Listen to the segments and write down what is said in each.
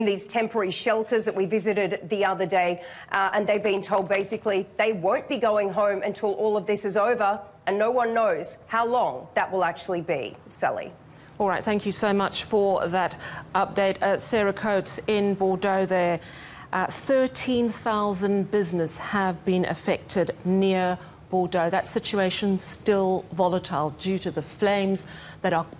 These temporary shelters that we visited the other day, and they've been told basically they won't be going home until all of this is over, and no one knows how long that will actually be. Sally. All right, thank you so much for that update. Sarah Coates in Bordeaux there. 13,000 business have been affected near Bordeaux. That situation still volatile due to the flames that are...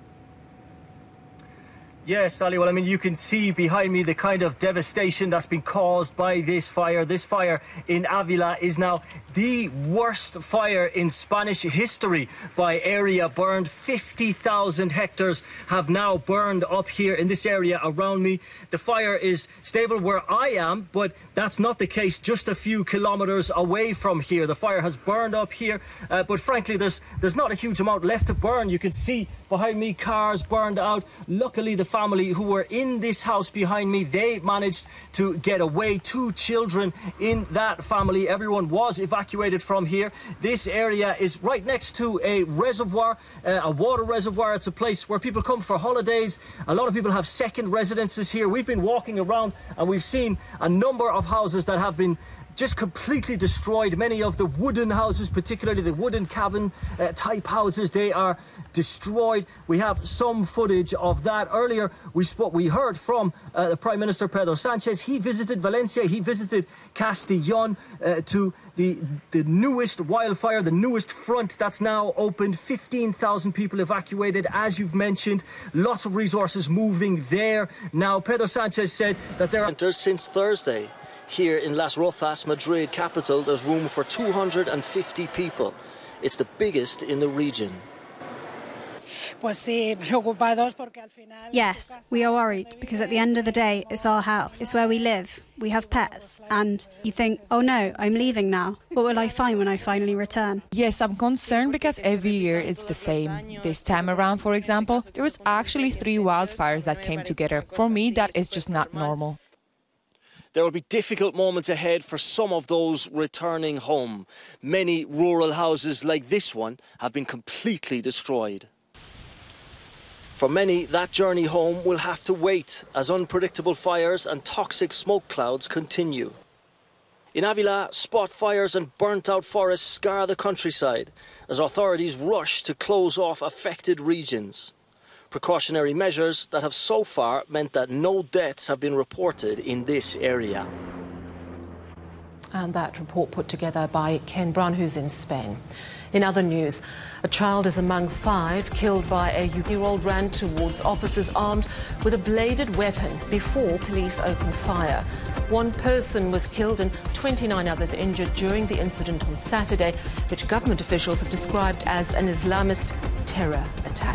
Yes, Sally, well, I mean, you can see behind me the kind of devastation that's been caused by this fire. This fire in Avila is now the worst fire in Spanish history by area burned. 50,000 hectares have now burned up here in this area around me. The fire is stable where I am, but that's not the case just a few kilometres away from here. The fire has burned up here, but frankly, there's not a huge amount left to burn. You can see behind me cars burned out. Luckily, the family who were in this house behind me, they managed to get away. 2 children in that family. Everyone was evacuated from here. This area is right next to a reservoir, a water reservoir. It's a place where people come for holidays. A lot of people have second residences here. We've been walking around and we've seen a number of houses that have been just completely destroyed. Many of the wooden houses, particularly the wooden cabin type houses, they are destroyed. We have some footage of that. Earlier we heard from the Prime Minister Pedro Sanchez. He visited Valencia, he visited Castellón to the newest wildfire, the newest front that's now opened. 15,000 people evacuated, as you've mentioned. Lots of resources moving there. Now, Pedro Sanchez said that there are... Since Thursday. Here in Las Rozas, Madrid capital, there's room for 250 people. It's the biggest in the region. Yes, we are worried because at the end of the day, it's our house. It's where we live. We have pets. And you think, oh no, I'm leaving now. What will I find when I finally return? Yes, I'm concerned because every year it's the same. This time around, for example, there was actually 3 wildfires that came together. For me, that is just not normal. There will be difficult moments ahead for some of those returning home. Many rural houses like this one have been completely destroyed. For many, that journey home will have to wait as unpredictable fires and toxic smoke clouds continue. In Avila, spot fires and burnt-out forests scar the countryside as authorities rush to close off affected regions. Precautionary measures that have so far meant that no deaths have been reported in this area. And that report put together by Ken Brown, who's in Spain. In other news, a child is among 5 killed by a year-old ran towards officers armed with a bladed weapon before police opened fire. 1 person was killed and 29 others injured during the incident on Saturday, which government officials have described as an Islamist terror attack.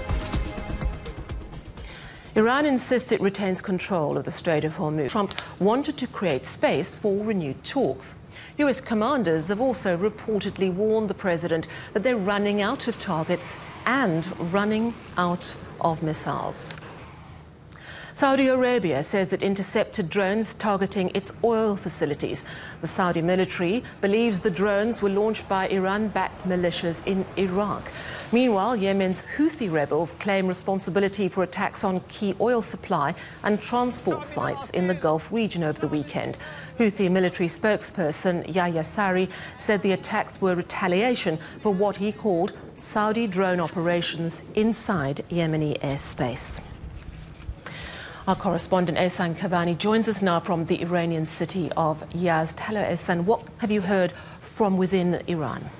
Iran insists it retains control of the Strait of Hormuz. Trump wanted to create space for renewed talks. US commanders have also reportedly warned the president that they're running out of targets and running out of missiles. Saudi Arabia says it intercepted drones targeting its oil facilities. The Saudi military believes the drones were launched by Iran-backed militias in Iraq. Meanwhile, Yemen's Houthi rebels claim responsibility for attacks on key oil supply and transport sites in the Gulf region over the weekend. Houthi military spokesperson Yahya Sari said the attacks were retaliation for what he called Saudi drone operations inside Yemeni airspace. Our correspondent Ehsan Kabani joins us now from the Iranian city of Yazd. Hello, Ehsan. What have you heard from within Iran?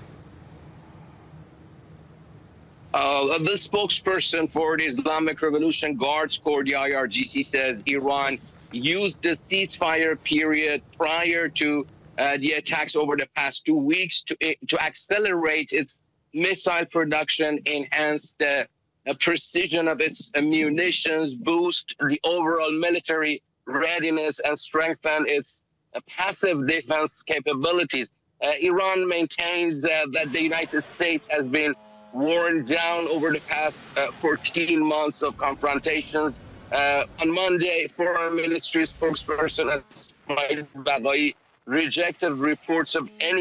The spokesperson for the Islamic Revolution Guards Corps, the IRGC, says Iran used the ceasefire period prior to the attacks over the past 2 weeks to accelerate its missile production, enhance the precision of its munitions, boost the overall military readiness, and strengthen its passive defense capabilities. Iran maintains that the United States has been worn down over the past 14 months of confrontations. On Monday, Foreign Ministry spokesperson Ismail Baqai rejected reports of any